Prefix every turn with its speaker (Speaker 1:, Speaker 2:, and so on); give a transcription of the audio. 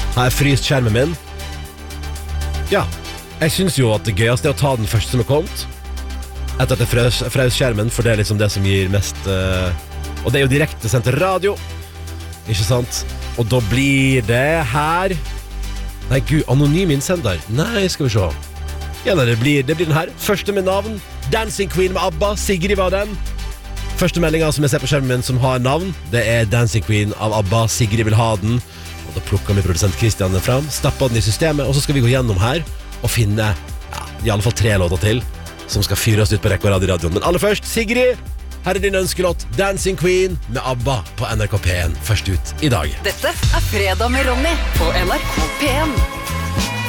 Speaker 1: Har jeg fryst skjermen min? Ja, jeg synes jo at det gøyeste er å ta den første som er kommet etter at jeg frøs skjermen, for det er liksom det som gir mest og det er jo direkte sendt radio, ikke sant? Og da blir det her. Nei gud, anonym innsender. Nei, skal vi se. Ja, nei, det blir den her. Første med navn, Dancing Queen med ABBA. Sigrid var den. Første meldingen som jeg ser på skjermen min som har navn, det er Dancing Queen av ABBA. Sigrid vil ha den. Og da plukker vi produsent Kristian den fram, stapper den i systemet, og så skal vi gå gjennom her og finne, ja, i alle fall 3 låter til som skal fyres ut på rekke og rad i radioen. Men aller først, Sigrid, her er din ønskelåt Dancing Queen med ABBA på NRK P1. Først ut i dag.
Speaker 2: Dette er Fredag med Ronny på NRK P1.